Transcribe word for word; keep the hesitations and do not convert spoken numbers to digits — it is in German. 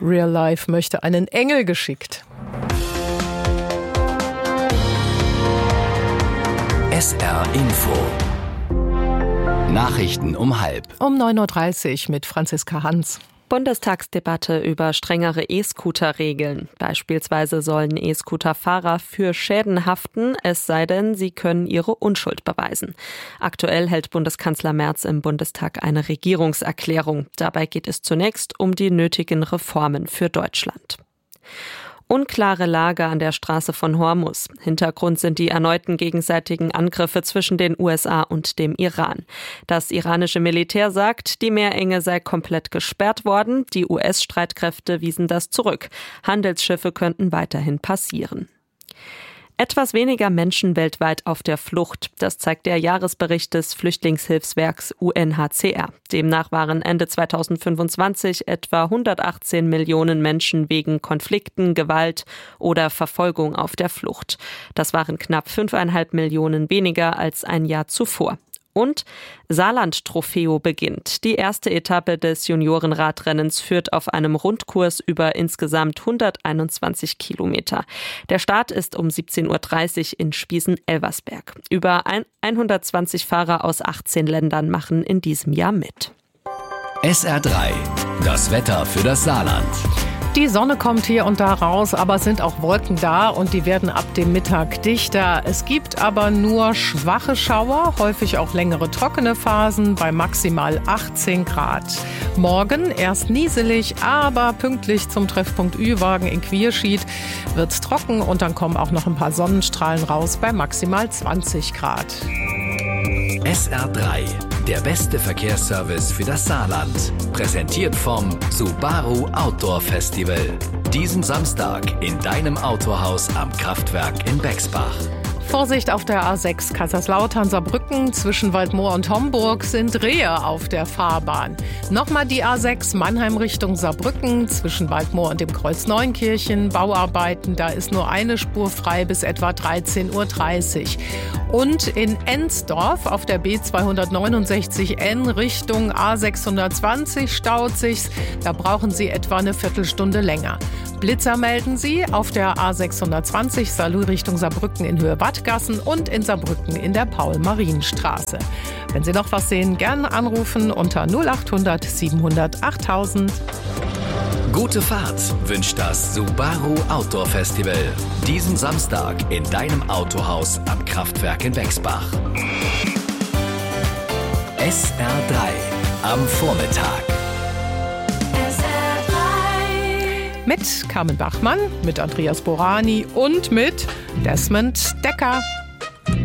Real Life möchte einen Engel geschickt. S R Info. Nachrichten um halb. Um neun Uhr dreißig mit Franziska Hans. Bundestagsdebatte über strengere E-Scooter-Regeln. Beispielsweise sollen E-Scooter-Fahrer für Schäden haften, es sei denn, sie können ihre Unschuld beweisen. Aktuell hält Bundeskanzler Merz im Bundestag eine Regierungserklärung. Dabei geht es zunächst um die nötigen Reformen für Deutschland. Unklare Lage an der Straße von Hormuz. Hintergrund sind die erneuten gegenseitigen Angriffe zwischen den U S A und dem Iran. Das iranische Militär sagt, die Meerenge sei komplett gesperrt worden. Die U S-Streitkräfte wiesen das zurück. Handelsschiffe könnten weiterhin passieren. Etwas weniger Menschen weltweit auf der Flucht. Das zeigt der Jahresbericht des Flüchtlingshilfswerks U N H C R. Demnach waren Ende zweitausendfünfundzwanzig etwa hundertachtzehn Millionen Menschen wegen Konflikten, Gewalt oder Verfolgung auf der Flucht. Das waren knapp fünfeinhalb Millionen weniger als ein Jahr zuvor. Und Saarland-Trofeo beginnt. Die erste Etappe des Juniorenradrennens führt auf einem Rundkurs über insgesamt hunderteinundzwanzig Kilometer. Der Start ist um siebzehn Uhr dreißig in Spießen-Elversberg. Über hundertzwanzig Fahrer aus achtzehn Ländern machen in diesem Jahr mit. S R drei. Das Wetter für das Saarland. Die Sonne kommt hier und da raus, aber es sind auch Wolken da und die werden ab dem Mittag dichter. Es gibt aber nur schwache Schauer, häufig auch längere trockene Phasen bei maximal achtzehn Grad. Morgen erst nieselig, aber pünktlich zum Treffpunkt Ü-Wagen in Quierschied wird's trocken und dann kommen auch noch ein paar Sonnenstrahlen raus bei maximal zwanzig Grad. S R drei, der beste Verkehrsservice für das Saarland. Präsentiert vom Subaru Outdoor Festival. Diesen Samstag in deinem Autohaus am Kraftwerk in Bexbach. Vorsicht auf der A sechs Kaiserslautern-Saarbrücken zwischen Waldmoor und Homburg sind Rehe auf der Fahrbahn. Nochmal die A sechs Mannheim Richtung Saarbrücken zwischen Waldmoor und dem Kreuz Neunkirchen. Bauarbeiten, da ist nur eine Spur frei bis etwa dreizehn Uhr dreißig. Und in Ensdorf auf der B zweihundertneunundsechzig N Richtung A sechshundertzwanzig staut sich's. Da brauchen Sie etwa eine Viertelstunde länger. Blitzer melden Sie auf der A sechshundertzwanzig Saarlouis Richtung Saarbrücken in Höhe Wattgassen und in Saarbrücken in der Paul-Marien-Straße. Wenn Sie noch was sehen, gerne anrufen unter null achthundert siebenhundert achttausend. Gute Fahrt wünscht das Subaru Outdoor Festival. Diesen Samstag in deinem Autohaus am Kraftwerk in Bexbach. S R drei am Vormittag. Mit Carmen Bachmann, mit Andreas Borani und mit Desmond Decker.